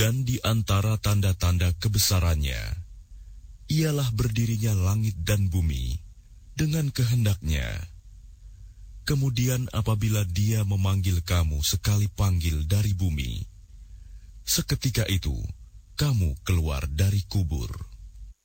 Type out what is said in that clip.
Dan di antara tanda-tanda kebesarannya, ialah berdirinya langit dan bumi dengan kehendaknya. Kemudian apabila Dia memanggil kamu sekali panggil dari bumi, seketika itu kamu keluar dari kubur.